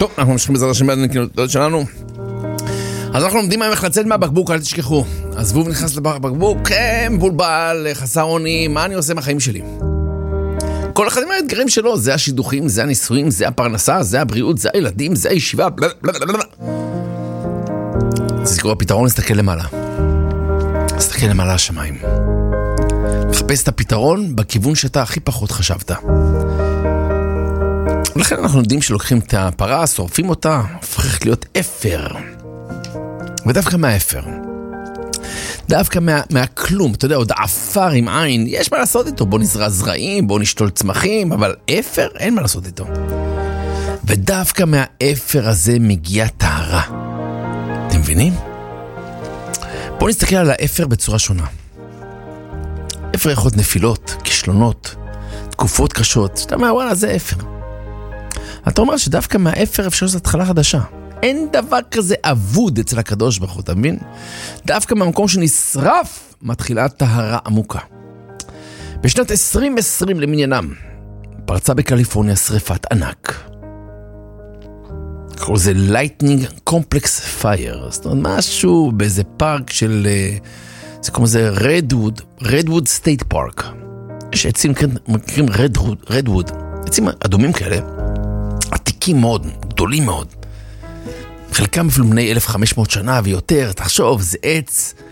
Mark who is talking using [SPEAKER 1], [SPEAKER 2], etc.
[SPEAKER 1] טוב, אנחנו ממשיכים בעזרת השם בנקודות שלנו. אז אנחנו לומדים איך לצאת מהבקבוק, אל תשכחו. הזבוב נכנס לבקבוק, מבולבל, חסר אונים, מה אני עושה מהחיים שלי? כל אחד עם האתגרים שלו, זה השידוכים, זה הניסויים, זה הפרנסה, זה הבריאות, זה הילדים, זה הישיבה, זה קורא הפתרון, להסתכל למעלה. להסתכל למעלה השמיים. לחפש את הפתרון בכיוון שאתה הכי פחות חשבת. ולכן אנחנו יודעים שלוקחים את הפרה, שורפים אותה, הופכת להיות אפר. ודווקא מהאפר. דווקא מהכלום, אתה יודע, עוד אפר עם עין, יש מה לעשות איתו, בוא נזרע זרעים, בוא נשתול צמחים, אבל אפר, אין מה לעשות איתו. ודווקא מהאפר הזה מגיעה טהרה. אתם מבינים? בוא נסתכל על האפר בצורה שונה. אפר יכול להיות נפילות, כישלונות, תקופות קשות, שאתה אומר, וואלה, זה אפר. אתה אומר שדווקא מהאפר אפשר לעשות התחלה חדשה. אין דבר כזה אבוד אצל הקדוש ברוך הוא, אתה מבין? דווקא מהמקום שנשרף מתחילה טהרה עמוקה. בשנת 2020 למניינם, פרצה בקליפורניה שריפת ענק. קראו זה Lightning Complex Fire. זאת אומרת, משהו באיזה פארק של, זה כמו זה Redwood State Park. יש עצים, מכירים Redwood, עצים אדומים כאלה, עתיקים מאוד, גדולים מאוד. חלקם אפילו בני 1500 שנה ויותר, תחשוב, זה עץ